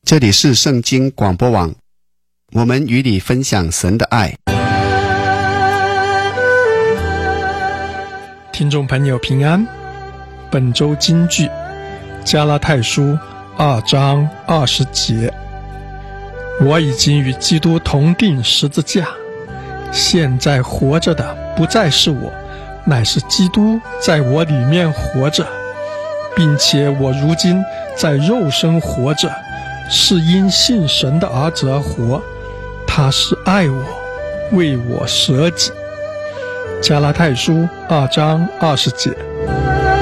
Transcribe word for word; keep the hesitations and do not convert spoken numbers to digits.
这里是圣经广播网，我们与你分享神的爱。 听众朋友平安，本周金句加拉太书二章二十节，我已经与基督同定十字架，现在活着的不再是我，乃是基督在我里面活着，并且我如今在肉身活着，是因信神的儿子而活，他是爱我，为我舍己。加拉太书二章二十节。